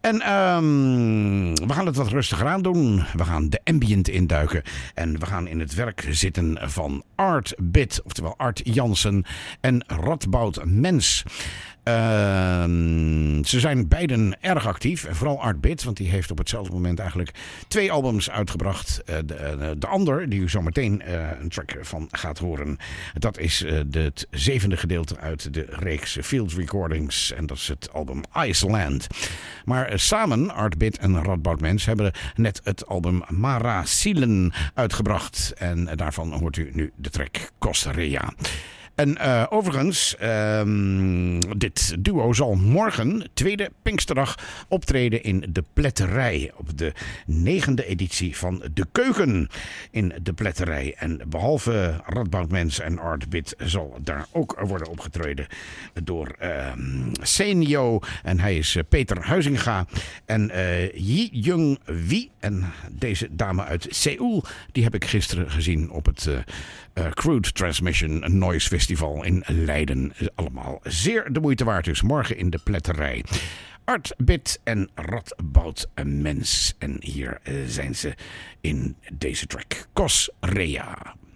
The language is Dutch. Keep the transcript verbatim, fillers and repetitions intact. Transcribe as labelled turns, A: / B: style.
A: En um, we gaan het wat rustiger aan doen. We gaan de ambient induiken. En we gaan in het werk zitten van Art Bit, oftewel Art Jansen en Radboud Mens. Uh, ze zijn beiden erg actief. En vooral Art Bit, want die heeft op hetzelfde moment eigenlijk twee albums uitgebracht. Uh, de, uh, de ander, die u zo meteen uh, een track van gaat horen. Dat is uh, de, het zevende gedeelte uit de reeks Field Recordings. En dat is het album Iceland. Maar uh, samen, Art Bit en Radboud Mens, hebben net het album Mara Sielen uitgebracht. En uh, daarvan hoort u nu de track Costa Rea. En uh, overigens, um, dit duo zal morgen, tweede Pinksterdag, optreden in de Pletterij. Op de negende editie van De Keuken in de Pletterij. En behalve Radboud Mens en Art Bit zal daar ook worden opgetreden door uh, Senio. En hij is uh, Peter Huizinga. En uh, Yi Jung Wie. En deze dame uit Seoul, die heb ik gisteren gezien op het uh, uh, Crude Transmission Noise Festival in Leiden. Allemaal zeer de moeite waard, dus morgen in de Pletterij. Art Bit en Radboud Mens. En hier uh, zijn ze in deze track. Cos Rea.